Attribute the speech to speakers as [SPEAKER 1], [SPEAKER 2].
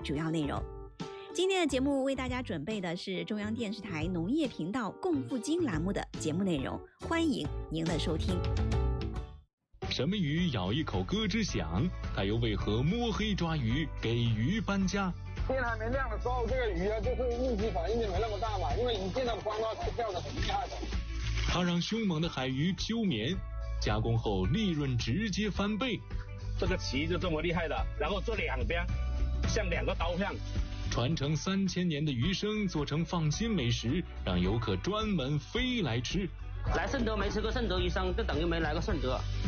[SPEAKER 1] 主要内容。今天的节目为大家准备的是中央电视台农业频道共富金栏目的节目内容，欢迎您的收听。
[SPEAKER 2] 什么鱼咬一口咯吱响？它又为何摸黑抓鱼，给鱼搬家？
[SPEAKER 3] 天还没亮的时候，这个鱼啊就是应激反应就没那么大嘛，因为一见到光它是跳得很厉害的。
[SPEAKER 2] 它让凶猛的海鱼休眠，加工后利润直接翻倍。
[SPEAKER 4] 这个鳍就这么厉害的，然后这两边像两个刀片。
[SPEAKER 2] 传承3000年的鱼生做成放心美食，让游客专门飞来吃。
[SPEAKER 5] 来顺德没吃过顺德鱼生，就等于没来过顺德。